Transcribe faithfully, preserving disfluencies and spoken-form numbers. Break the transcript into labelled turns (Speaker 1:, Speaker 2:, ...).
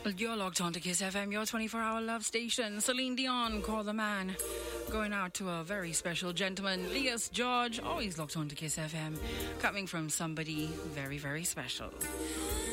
Speaker 1: Well, you're logged on to Kiss F M, your twenty-four hour love station. Celine Dion, Call the Man. Going out to a very special gentleman, Leas George, always logged on to Kiss F M. Coming from somebody very, very special.